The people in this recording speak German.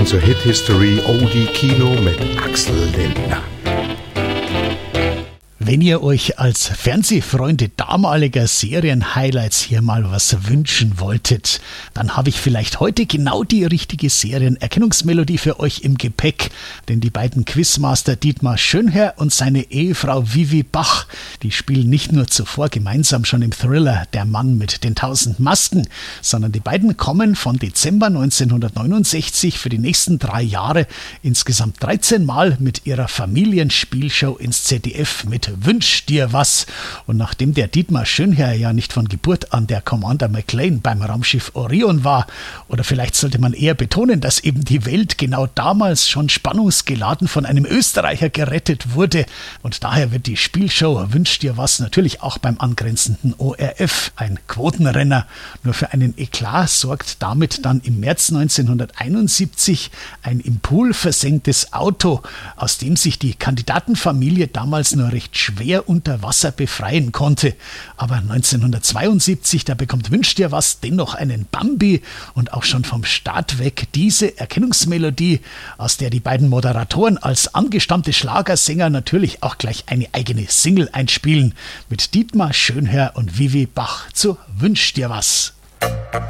Unser Hit History Oldie Kino mit Axel Lindner. Wenn ihr euch als Fernsehfreunde damaliger Serien-Highlights hier mal was wünschen wolltet, dann habe ich vielleicht heute genau die richtige Serienerkennungsmelodie für euch im Gepäck. Denn die beiden Quizmaster Dietmar Schönherr und seine Ehefrau Vivi Bach, die spielen nicht nur zuvor gemeinsam schon im Thriller Der Mann mit den 1000 Masken, sondern die beiden kommen von Dezember 1969 für die nächsten 3 Jahre insgesamt 13 Mal mit ihrer Familienspielshow ins ZDF mit Wünsch dir was. Und nachdem der Dietmar Schönherr ja nicht von Geburt an der Commander McLean beim Raumschiff Orion war, oder vielleicht sollte man eher betonen, dass eben die Welt genau damals schon spannungsgeladen von einem Österreicher gerettet wurde. Und daher wird die Spielshow Wünsch dir was natürlich auch beim angrenzenden ORF ein Quotenrenner. Nur für einen Eklat sorgt damit dann im März 1971 ein im Pool versenktes Auto, aus dem sich die Kandidatenfamilie damals nur recht schwer unter Wasser befreien konnte. Aber 1972, da bekommt Wünsch dir was dennoch einen Bambi und auch schon vom Start weg diese Erkennungsmelodie, aus der die beiden Moderatoren als angestammte Schlagersänger natürlich auch gleich eine eigene Single einspielen, mit Dietmar Schönherr und Vivi Bach zu Wünsch dir was.